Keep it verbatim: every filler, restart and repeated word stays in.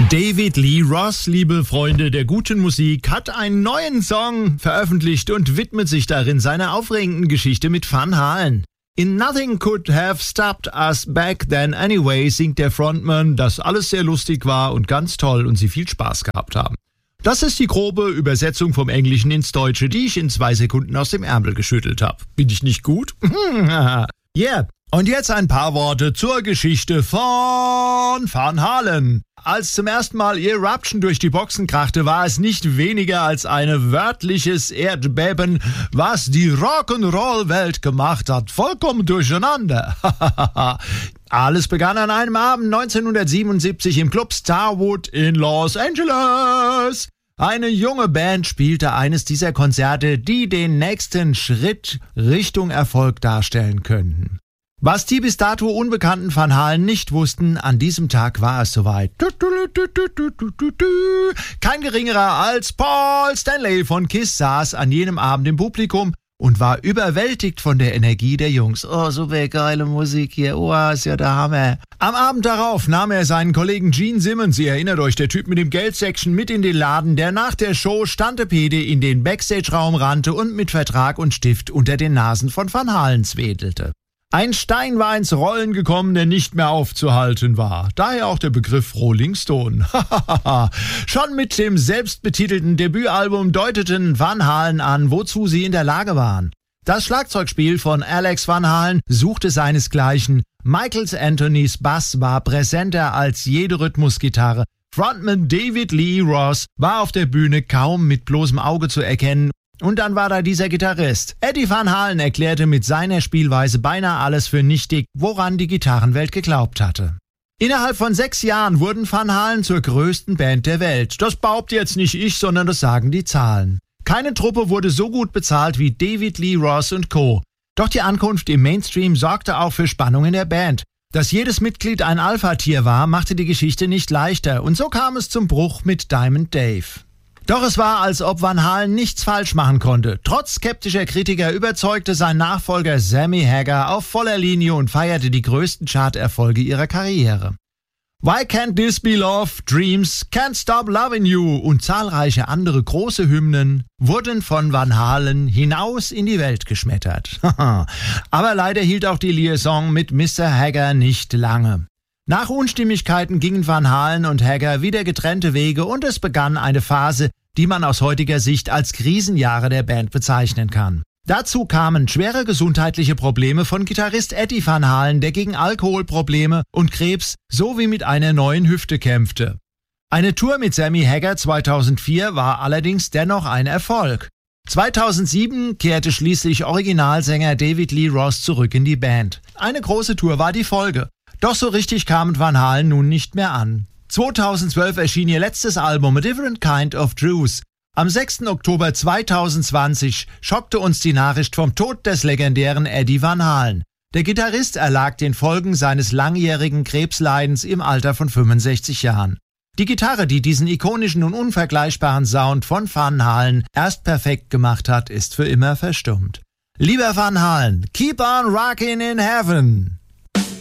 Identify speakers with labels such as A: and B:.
A: David Lee Roth, liebe Freunde der guten Musik, hat einen neuen Song veröffentlicht und widmet sich darin seiner aufregenden Geschichte mit Van Halen. In Nothing Could Have Stopped Us Back Then Anyway singt der Frontman, dass alles sehr lustig war und ganz toll und sie viel Spaß gehabt haben. Das ist die grobe Übersetzung vom Englischen ins Deutsche, die ich in zwei Sekunden aus dem Ärmel geschüttelt habe. Bin ich nicht gut? Yeah. Und jetzt ein paar Worte zur Geschichte von Van Halen. Als zum ersten Mal Eruption durch die Boxen krachte, war es nicht weniger als ein wörtliches Erdbeben, was die Rock'n'Roll-Welt gemacht hat. Vollkommen durcheinander. Alles begann an einem Abend neunzehnhundertsiebenundsiebzig im Club Starwood in Los Angeles. Eine junge Band spielte eines dieser Konzerte, die den nächsten Schritt Richtung Erfolg darstellen könnten. Was die bis dato unbekannten Van Halen nicht wussten, an diesem Tag war es soweit. Kein geringerer als Paul Stanley von Kiss saß an jenem Abend im Publikum und war überwältigt von der Energie der Jungs. Oh, super geile Musik hier, oh, ist ja der Hammer. Am Abend darauf nahm er seinen Kollegen Gene Simmons, ihr erinnert euch, der Typ mit dem Geldsäckchen, mit in den Laden, der nach der Show Stantepede in den Backstage-Raum rannte und mit Vertrag und Stift unter den Nasen von Van Halen wedelte. Ein Stein war ins Rollen gekommen, der nicht mehr aufzuhalten war. Daher auch der Begriff Rolling Stone. Schon mit dem selbstbetitelten Debütalbum deuteten Van Halen an, wozu sie in der Lage waren. Das Schlagzeugspiel von Alex Van Halen suchte seinesgleichen. Michael Anthonys Bass war präsenter als jede Rhythmusgitarre. Frontman David Lee Roth war auf der Bühne kaum mit bloßem Auge zu erkennen. Und dann war da dieser Gitarrist. Eddie Van Halen erklärte mit seiner Spielweise beinahe alles für nichtig, woran die Gitarrenwelt geglaubt hatte. Innerhalb von sechs Jahren wurden Van Halen zur größten Band der Welt. Das behaupte jetzt nicht ich, sondern das sagen die Zahlen. Keine Truppe wurde so gut bezahlt wie David Lee Roth und Co. Doch die Ankunft im Mainstream sorgte auch für Spannung in der Band. Dass jedes Mitglied ein Alpha-Tier war, machte die Geschichte nicht leichter. Und so kam es zum Bruch mit Diamond Dave. Doch es war, als ob Van Halen nichts falsch machen konnte. Trotz skeptischer Kritiker überzeugte sein Nachfolger Sammy Hagar auf voller Linie und feierte die größten Charterfolge ihrer Karriere. Why Can't This Be Love, Dreams, Can't Stop Loving You und zahlreiche andere große Hymnen wurden von Van Halen hinaus in die Welt geschmettert. Aber leider hielt auch die Liaison mit Mister Hagar nicht lange. Nach Unstimmigkeiten gingen Van Halen und Hagar wieder getrennte Wege und es begann eine Phase, die man aus heutiger Sicht als Krisenjahre der Band bezeichnen kann. Dazu kamen schwere gesundheitliche Probleme von Gitarrist Eddie Van Halen, der gegen Alkoholprobleme und Krebs sowie mit einer neuen Hüfte kämpfte. Eine Tour mit Sammy Hagar zweitausendvier war allerdings dennoch ein Erfolg. zweitausendsieben kehrte schließlich Originalsänger David Lee Roth zurück in die Band. Eine große Tour war die Folge. Doch so richtig kamen Van Halen nun nicht mehr an. zweitausendzwölf erschien ihr letztes Album A Different Kind of Truth. Am sechsten Oktober zweitausendzwanzig schockte uns die Nachricht vom Tod des legendären Eddie Van Halen. Der Gitarrist erlag den Folgen seines langjährigen Krebsleidens im Alter von fünfundsechzig Jahren. Die Gitarre, die diesen ikonischen und unvergleichbaren Sound von Van Halen erst perfekt gemacht hat, ist für immer verstummt. Lieber Van Halen, keep on rocking in heaven!